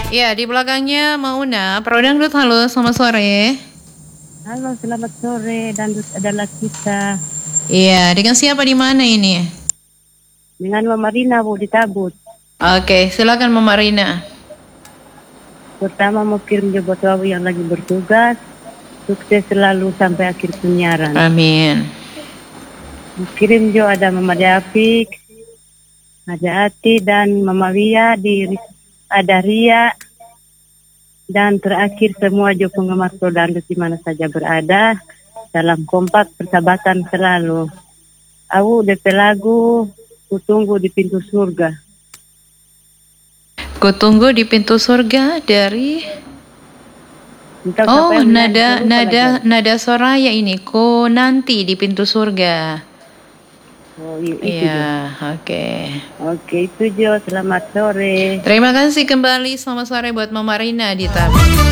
Ya, di belakangnya Mauna. Prodangdut, halo, selamat sore. Halo, selamat sore. Dandut adalah kita. Iya, dengan siapa di mana ini? Dengan Mama Rina, Bu, di Tabut. Oke, silakan Mama Rina. Pertama mau kirim juga buat Wawu yang lagi bertugas. Sukses selalu sampai akhir penyiaran. Amin. Mau kirim juga ada Mama David, ada Ati dan Mama Wia, ada Ria. Dan terakhir semua juga penggemar Prodandut di mana saja berada. Dalam kompak persahabatan selalu. Awu DP lagu, kutunggu di pintu surga. Kutunggu di pintu surga dari Oh, nada Soraya ini. Ku nanti di pintu surga. Oh, itu iya, oke. Oke, itu Jo. Selamat sore. Terima kasih kembali. Selamat sore buat Mama Rina di Tabut.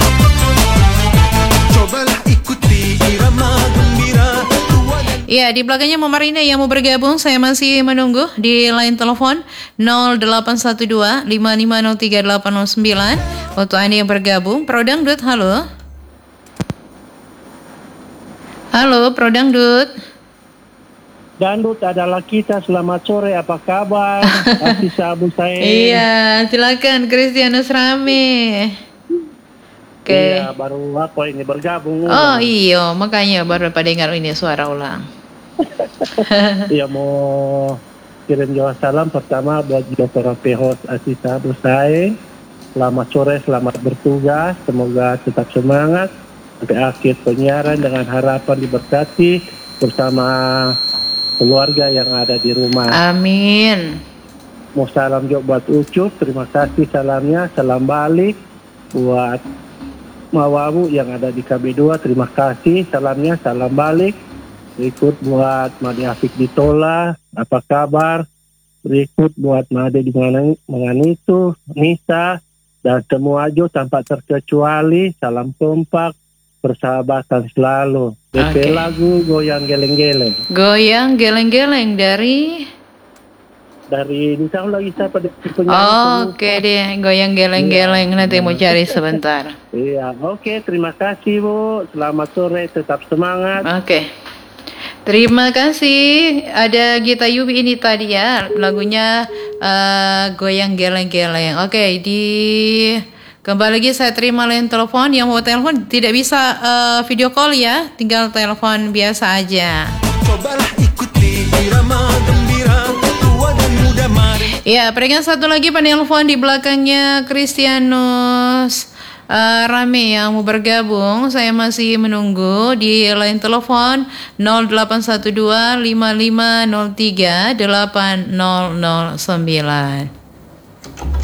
Cobalah ikuti irama gembira. Ya, di belakangnya Mama Rina yang mau bergabung, saya masih menunggu di line telepon 0812 5503 809 untuk Anda yang bergabung. Prodangdut, halo. Halo, Prodangdut. Dandut adalah kita, selamat sore, apa kabar? Kasih sabu saya. Iya, silakan Kristianus Rame. Oke. Iya, baru apa ini bergabung. Oh iya, makanya baru pada dengar ini suara ulang. Iya, mau kirim jawab salam pertama buat Dr. Pehos Aziz Sabu saya. Selamat sore, selamat bertugas, semoga tetap semangat sampai akhir penyiaran dengan harapan diberkati bersama keluarga yang ada di rumah. Amin. Mau salam juga buat Ucup, terima kasih salamnya, salam balik buat Mawawu yang ada di KB2, terima kasih salamnya, salam balik. Berikut buat Madi Afik di Tola, apa kabar? Berikut buat Made di Menganitu, Nisa, dan semua Jo tanpa terkecuali, salam kompak, persahabatan selalu. DP lagu Goyang Geleng-Geleng. Goyang Geleng-Geleng dari Insya Allah lagi siapa penyanyi. Oke deh, Goyang Geleng-Geleng nanti mau cari sebentar. Iya, oke, terima kasih Bu. Selamat sore, tetap semangat. Oke. Terima kasih. Ada Gita Yubi ini tadi ya, lagunya Goyang Geleng-Geleng. Oke, kembali lagi saya terima line telepon. Yang mau telepon tidak bisa video call ya, tinggal telepon biasa aja. Cobalah ikuti irama gembira, tua dan muda mari. Ya, peringkat satu lagi penelpon di belakangnya Kristianus Rame yang mau bergabung. Saya masih menunggu di line telepon 0812 5503 8009.